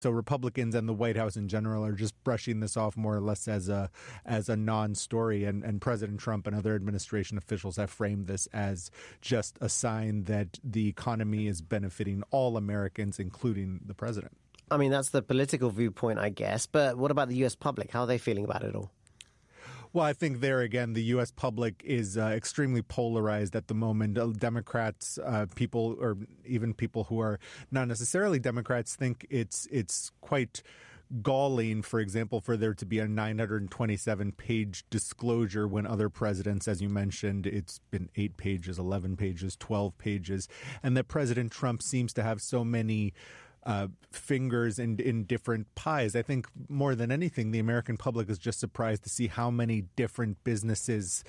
So Republicans and the White House in general are just brushing this off more or less as a non-story. And President Trump and other administration officials have framed this as just a sign that the economy is benefiting all Americans, including the president. I mean, that's the political viewpoint, I guess. But what about the U.S. public? How are they feeling about it all? Well, I think there again, the U.S. public is extremely polarized at the moment. Democrats, people, or even people who are not necessarily Democrats, think it's quite galling, for example, for there to be a 927-page disclosure when other presidents, as you mentioned, it's been 8 pages, 11 pages, 12 pages, and that President Trump seems to have so many fingers in different pies. I think more than anything, the American public is just surprised to see how many different businesses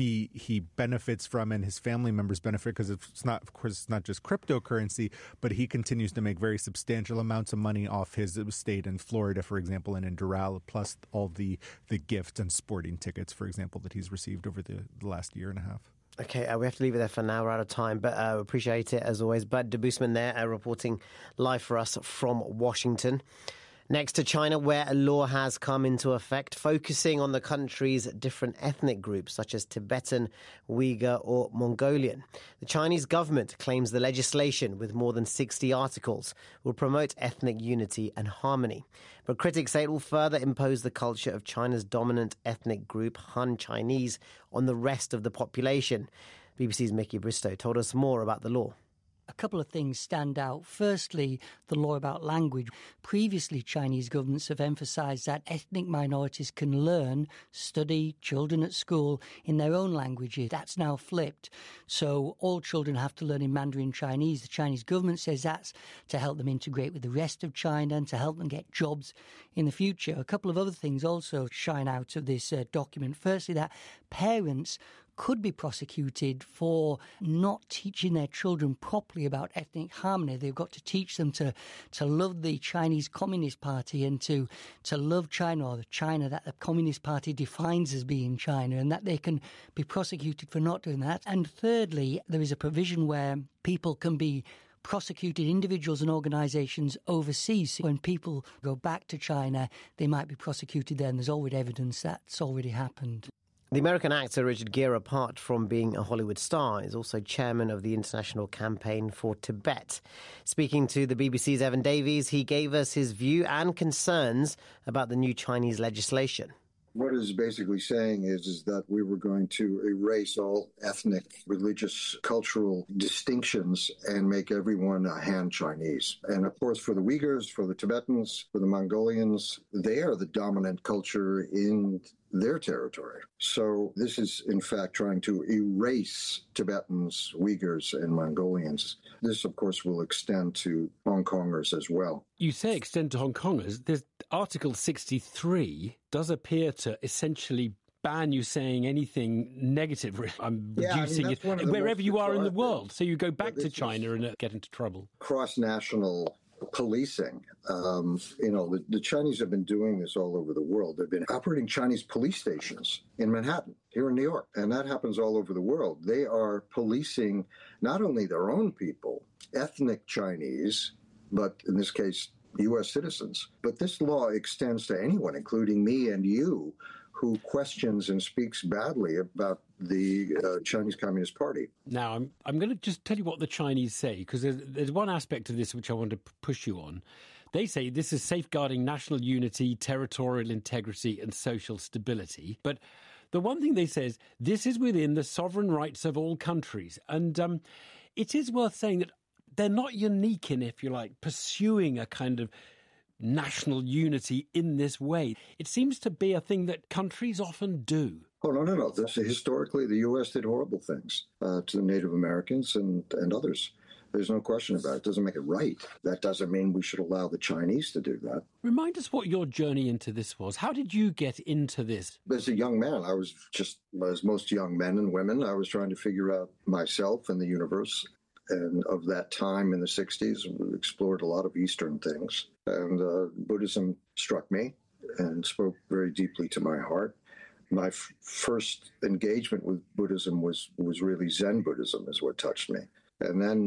he benefits from and his family members benefit, because it's not, of course, it's not just cryptocurrency, but he continues to make very substantial amounts of money off his estate in Florida, for example, and in Doral, plus all the gifts and sporting tickets, for example, that he's received over the last year and a half. Okay, we have to leave it there for now. We're out of time, but appreciate it as always. Bud de Boosman there, reporting live for us from Washington. Next to China, where a law has come into effect, focusing on the country's different ethnic groups, such as Tibetan, Uyghur or Mongolian. The Chinese government claims the legislation, with more than 60 articles, will promote ethnic unity and harmony. But critics say it will further impose the culture of China's dominant ethnic group, Han Chinese, on the rest of the population. BBC's Mickey Bristow told us more about the law. A couple of things stand out. Firstly, the law about language. Previously, Chinese governments have emphasised that ethnic minorities can learn, study, children at school in their own languages. That's now flipped. So all children have to learn in Mandarin Chinese. The Chinese government says that's to help them integrate with the rest of China and to help them get jobs in the future. A couple of other things also shine out of this document. Firstly, that parents could be prosecuted for not teaching their children properly about ethnic harmony. They've got to teach them to love the Chinese Communist Party and to love China, or the China that the Communist Party defines as being China, and that they can be prosecuted for not doing that. And thirdly, there is a provision where people can be prosecuted, individuals and organisations overseas. When people go back to China, they might be prosecuted there, and there's already evidence that's already happened. The American actor Richard Gere, apart from being a Hollywood star, is also chairman of the International Campaign for Tibet. Speaking to the BBC's Evan Davies, he gave us his view and concerns about the new Chinese legislation. What it's basically saying is that we were going to erase all ethnic, religious, cultural distinctions and make everyone a Han Chinese. And of course, for the Uyghurs, for the Tibetans, for the Mongolians, they are the dominant culture in their territory. So this is, in fact, trying to erase Tibetans, Uyghurs, and Mongolians. This, of course, will extend to Hong Kongers as well. You say extend to Hong Kongers. There's Article 63 does appear to essentially ban you saying anything negative. I'm reducing it wherever you are in the world. So you go back to China and get into trouble. Cross-national policing. The Chinese have been doing this all over the world. They've been operating Chinese police stations in Manhattan, here in New York, and that happens all over the world. They are policing not only their own people, ethnic Chinese, but in this case, U.S. citizens. But this law extends to anyone, including me and you, who questions and speaks badly about the Chinese Communist Party. Now, I'm going to just tell you what the Chinese say, because there's one aspect of this which I want to push you on. They say this is safeguarding national unity, territorial integrity and social stability. But the one thing they say is this is within the sovereign rights of all countries. And it is worth saying that they're not unique in, if you like, pursuing a kind of national unity in this way. It seems to be a thing that countries often do. Oh, no. Historically, the U.S. did horrible things to the Native Americans and others. There's no question about it. It doesn't make it right. That doesn't mean we should allow the Chinese to do that. Remind us what your journey into this was. How did you get into this? As a young man, I was just, as most young men and women, I was trying to figure out myself and the universe. And of that time in the 60s, we explored a lot of Eastern things. And Buddhism struck me and spoke very deeply to my heart. My first engagement with Buddhism was really Zen Buddhism is what touched me. And then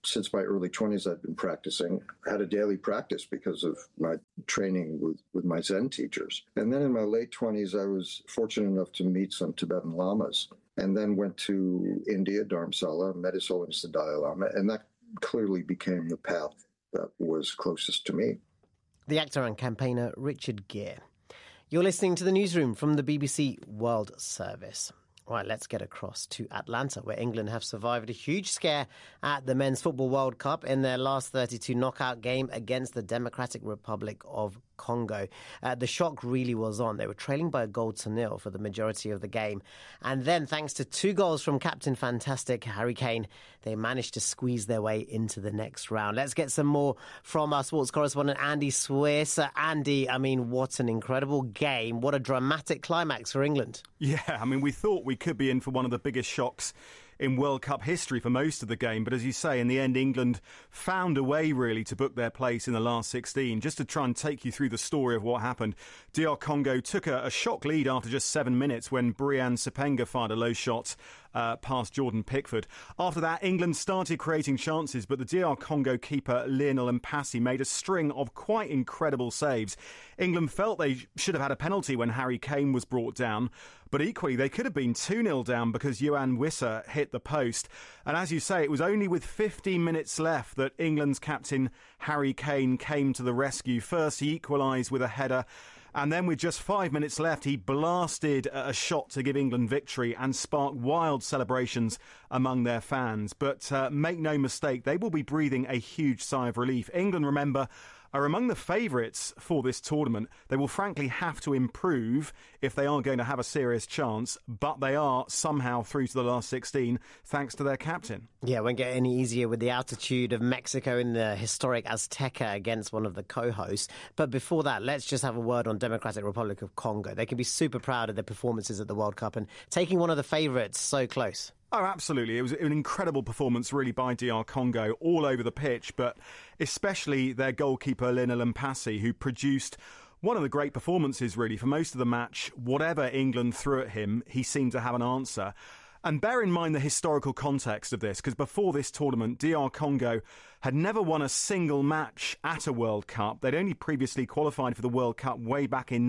since my early 20s, I'd been practicing. I had a daily practice because of my training with my Zen teachers. And then in my late 20s, I was fortunate enough to meet some Tibetan lamas, and then went to India, Dharamsala, met His Holiness the Dalai Lama, and that clearly became the path that was closest to me. The actor and campaigner Richard Gere. You're listening to the newsroom from the BBC World Service. Right, let's get across to Atlanta, where England have survived a huge scare at the Men's Football World Cup in their last 32 knockout game against the Democratic Republic of Congo. The shock really was on. They were trailing by a goal to nil for the majority of the game. And then, thanks to 2 goals from Captain Fantastic Harry Kane, they managed to squeeze their way into the next round. Let's get some more from our sports correspondent, Andy Swiss. Andy, I mean, what an incredible game. What a dramatic climax for England. Yeah, I mean, we thought we could be in for one of the biggest shocks in World Cup history for most of the game. But as you say, in the end, England found a way, really, to book their place in the last 16. Just to try and take you through the story of what happened, DR Congo took a shock lead after just 7 minutes when Brian Sepenga fired a low shot past Jordan Pickford. After that, England started creating chances, but the DR Congo keeper Lionel Mpassi made a string of quite incredible saves. England felt they should have had a penalty when Harry Kane was brought down, but equally they could have been 2-0 down because Yoane Wissa hit the post. And as you say, it was only with 15 minutes left that England's captain Harry Kane came to the rescue. First, he equalised with a header, and then with just 5 minutes left, he blasted a shot to give England victory and sparked wild celebrations among their fans. But make no mistake, they will be breathing a huge sigh of relief. England, remember, are among the favourites for this tournament. They will frankly have to improve if they are going to have a serious chance, but they are somehow through to the last 16 thanks to their captain. Yeah, it won't get any easier with the altitude of Mexico in the historic Azteca against one of the co-hosts. But before that, let's just have a word on Democratic Republic of Congo. They can be super proud of their performances at the World Cup and taking one of the favourites so close. Oh, absolutely. It was an incredible performance, really, by DR Congo all over the pitch, but especially their goalkeeper, Lionel Mpassi, who produced one of the great performances, really, for most of the match. Whatever England threw at him, he seemed to have an answer. And bear in mind the historical context of this, because before this tournament, DR Congo had never won a single match at a World Cup. They'd only previously qualified for the World Cup way back in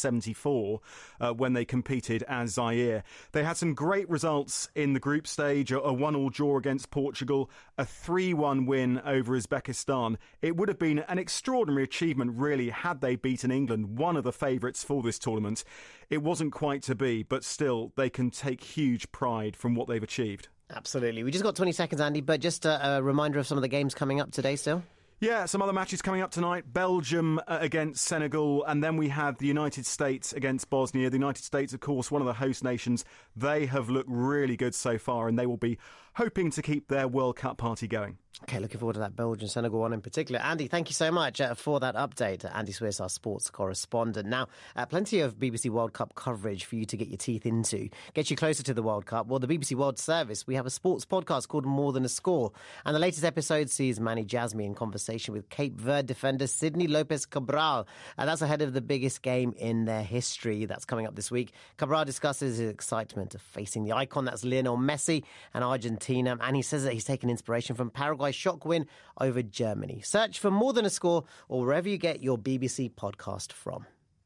1974 when they competed as Zaire. They had some great results in the group stage, a 1-1 draw against Portugal, a 3-1 win over Uzbekistan. It would have been an extraordinary achievement, really, had they beaten England, one of the favourites for this tournament. It wasn't quite to be, but still, they can take huge pride from what they've achieved. Absolutely. We just got 20 seconds, Andy, but just a reminder of some of the games coming up today still. Yeah, some other matches coming up tonight. Belgium against Senegal, and then we have the United States against Bosnia. The United States, of course, one of the host nations. They have looked really good so far, and they will be hoping to keep their World Cup party going. Okay, looking forward to that Belgian-Senegal one in particular. Andy, thank you so much for that update. Andy Swiss, our sports correspondent. Now, plenty of BBC World Cup coverage for you to get your teeth into, get you closer to the World Cup. Well, the BBC World Service, we have a sports podcast called More Than a Score. And the latest episode sees Manny Jasmy in conversation with Cape Verde defender Sidney Lopez Cabral. And that's ahead of the biggest game in their history. That's coming up this week. Cabral discusses his excitement of facing the icon, that's Lionel Messi and Argentina. And he says that he's taken inspiration from Paraguay's shock win over Germany. Search for More Than a Score or wherever you get your BBC podcast from.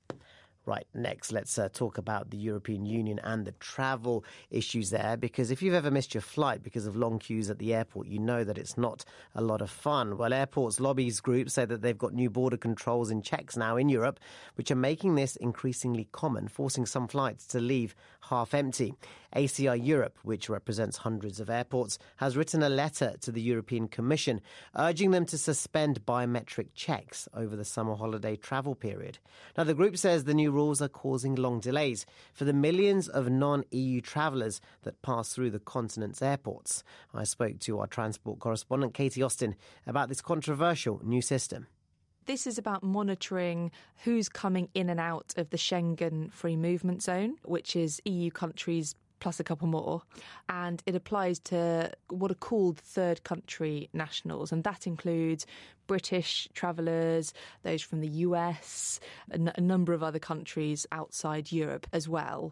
Right, next, let's talk about the European Union and the travel issues there, because if you've ever missed your flight because of long queues at the airport, you know that it's not a lot of fun. Well, Airports Lobbies Group say that they've got new border controls and checks now in Europe, which are making this increasingly common, forcing some flights to leave half empty. ACI Europe, which represents hundreds of airports, has written a letter to the European Commission urging them to suspend biometric checks over the summer holiday travel period. Now, the group says the new rules are causing long delays for the millions of non-EU travellers that pass through the continent's airports. I spoke to our transport correspondent, Katie Austin, about this controversial new system. This is about monitoring who's coming in and out of the Schengen free movement zone, which is EU countries plus a couple more, and it applies to what are called third country nationals, and that includes British travellers, those from the US, a number of other countries outside Europe as well.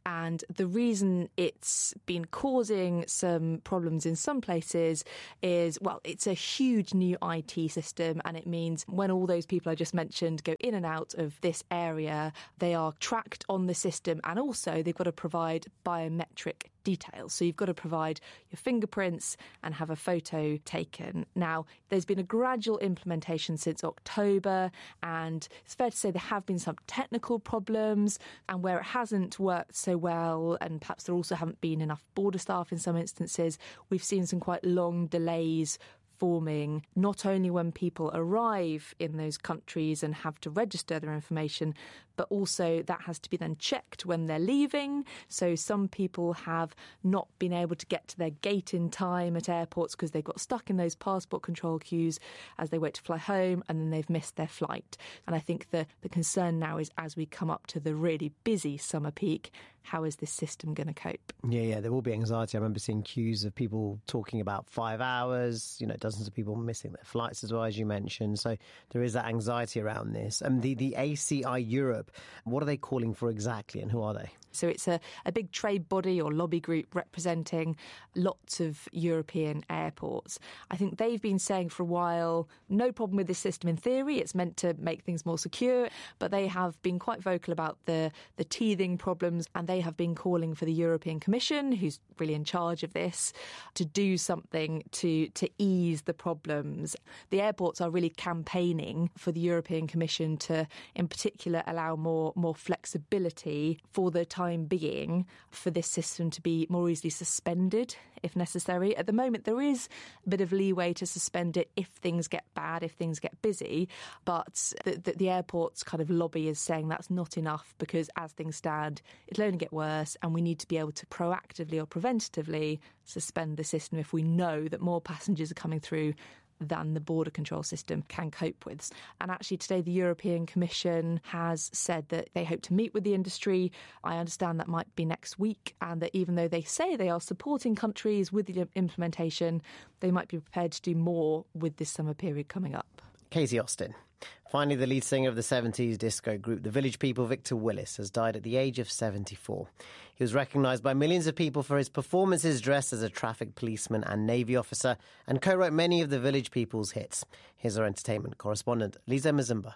And the reason it's been causing some problems in some places is, well, it's a huge new IT system, and it means when all those people I just mentioned go in and out of this area, they are tracked on the system, and also they've got to provide biometric details. So you've got to provide your fingerprints and have a photo taken. Now, there's been a gradual implementation since October, and it's fair to say there have been some technical problems, and where it hasn't worked so well, and perhaps there also haven't been enough border staff in some instances, we've seen some quite long delays forming, not only when people arrive in those countries and have to register their information, but also that has to be then checked when they're leaving. So some people have not been able to get to their gate in time at airports because they got stuck in those passport control queues as they wait to fly home, and then they've missed their flight. And I think the concern now is, as we come up to the really busy summer peak, how is this system going to cope? Yeah, there will be anxiety. I remember seeing queues of people talking about 5 hours, dozens of people missing their flights as well, as you mentioned. So there is that anxiety around this. And the ACI Europe, what are they calling for exactly, and who are they? So it's a big trade body or lobby group representing lots of European airports. I think they've been saying for a while, no problem with this system in theory, it's meant to make things more secure, but they have been quite vocal about the teething problems, and they have been calling for the European Commission, who's really in charge of this, to do something to ease the problems. The airports are really campaigning for the European Commission to, in particular, allow more flexibility for the time being for this system to be more easily suspended if necessary. At the moment, there is a bit of leeway to suspend it if things get bad, if things get busy, but the airport's kind of lobby is saying that's not enough because as things stand, it'll only get worse, and we need to be able to proactively or preventatively suspend the system if we know that more passengers are coming through than the border control system can cope with. And actually today the European Commission has said that they hope to meet with the industry. I understand that might be next week, and that even though they say they are supporting countries with the implementation, they might be prepared to do more with this summer period coming up. Casey Austin. Finally, the lead singer of the 70s disco group The Village People, Victor Willis, has died at the age of 74. He was recognised by millions of people for his performances dressed as a traffic policeman and Navy officer, and co-wrote many of the Village People's hits. Here's our entertainment correspondent, Lisa Mazumba.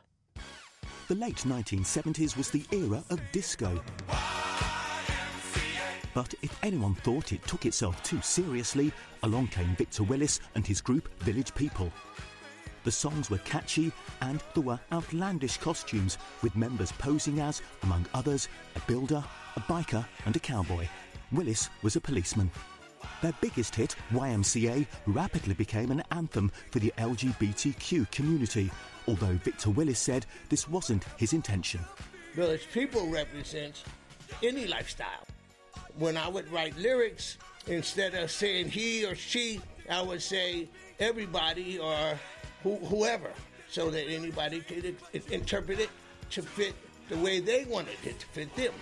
The late 1970s was the era of disco. But if anyone thought it took itself too seriously, along came Victor Willis and his group Village People. The songs were catchy, and there were outlandish costumes, with members posing as, among others, a builder, a biker and a cowboy. Willis was a policeman. Their biggest hit, YMCA, rapidly became an anthem for the LGBTQ community, although Victor Willis said this wasn't his intention. Village People represents any lifestyle. When I would write lyrics, instead of saying he or she, I would say everybody or whoever, so that anybody could interpret it to fit the way they wanted it to fit them.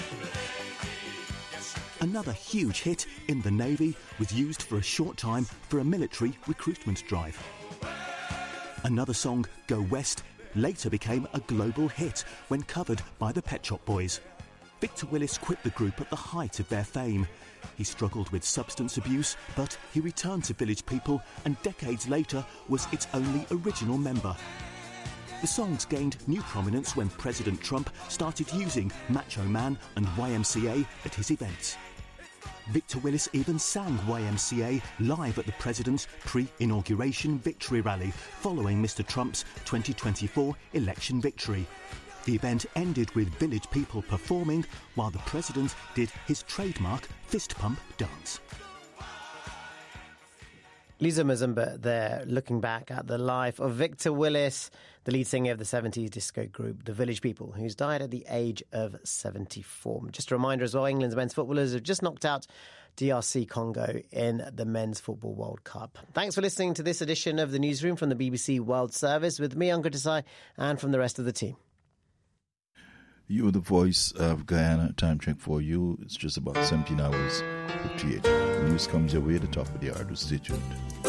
Another huge hit, In the Navy, was used for a short time for a military recruitment drive. Another song, Go West, later became a global hit when covered by the Pet Shop Boys. Victor Willis quit the group at the height of their fame. He struggled with substance abuse, but he returned to Village People and decades later was its only original member. The songs gained new prominence when President Trump started using Macho Man and YMCA at his events. Victor Willis even sang YMCA live at the president's pre-inauguration victory rally following Mr. Trump's 2024 election victory. The event ended with Village People performing while the president did his trademark fist pump dance. Lisa Mazumba there, looking back at the life of Victor Willis, the lead singer of the 70s disco group The Village People, who's died at the age of 74. Just a reminder as well, England's men's footballers have just knocked out DRC Congo in the Men's Football World Cup. Thanks for listening to this edition of the Newsroom from the BBC World Service with me, Ankur Desai, and from the rest of the team. You're the voice of Guyana. Time check for you. It's just about 17 hours 58. The news comes your way at the top of the hour. Stay tuned.